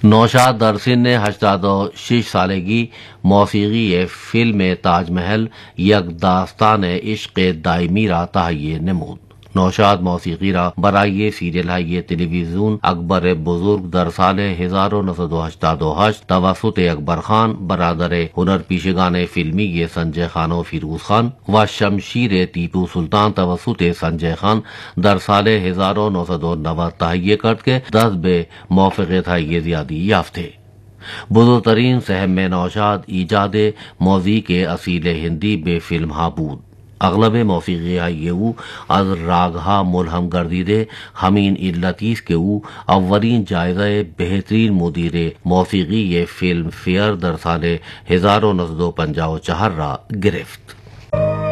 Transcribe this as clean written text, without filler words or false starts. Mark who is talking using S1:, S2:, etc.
S1: नौशाद दरसिन ने 86 सालगी मौसीकी फिल्म ताजमहल यक दास्तान इश्क दायमी रा तहय्ये नमूद। नौशाद मौसीकी रा बराये सीरियल है टेलीविजन अकबर बुजुर्ग दर साल 1988 तवसुत अकबर खान बरादर हुनर पीशगान फिल्मी ये संजय खान और फिरोज खान व शमशीर टीपू सुल्तान तवसुत संजय खान दर साल 1990 तहय्ये करद के 10 बे मौफ़क़त है ये ज़ियादी याफ्ते। बुजुर्गतरीन सहम में नौशाद ईजाद मौजी के असील हिंदी बे फिल्म हाबूद अगलब मौसीकी है अज रागहा मुलहम गर्दीदे हमीन इल्लतीस के अव्वलीन जायजा बेहतरीन मुदीर मौसीकी ये फिल्म फेयर दर साल 1954 रा गिरफ्त।